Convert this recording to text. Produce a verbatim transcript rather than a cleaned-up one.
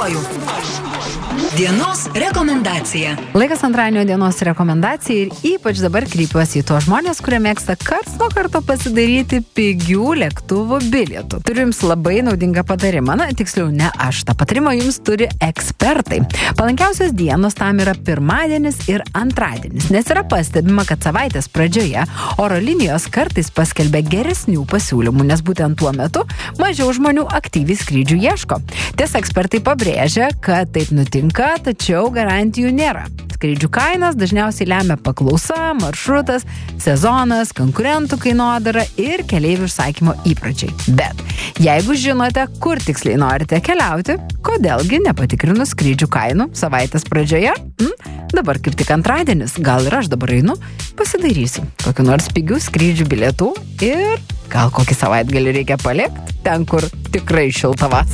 žinduoliu. Dienos rekomendacija. Laikas antradienio dienos rekomendacijai ir ypač dabar kreipiuosi į tuos žmonės, kurie mėgsta karts nuo karto pasidaryti pigių lėktuvų bilietų. Turiu jums labai naudingą patarimą. Na, tiksliau, ne aš. Ta patarimą jums turi ekspertai. Palankiausios dienos tam yra pirmadienis ir antradienis, nes yra pastebima, kad savaitės pradžioje oro linijos kartais paskelbia geresnių pasiūlymų, nes būtent tuo metu mažiau žmonių aktyviai skrydžių ieško. Tiesa, ekspertai pabrėžia, kad taip nutinka, tačiau garantijų nėra. Skrydžių kainas dažniausiai lemia paklausa, maršrutas, sezonas, konkurentų kainodara ir keleivių užsakymo įpročiai. Bet jeigu žinote, kur tiksliai norite keliauti, kodėlgi nepatikrinus skrydžių kainų savaitės pradžioje? Hmm? Dabar kaip tik antradienis, gal ir aš dabar einu, pasidarysiu kokių nors pigių skrydžių bilietų ir gal kokį savaitgalį reikia palikti ten, kur tikrai šilta vasara.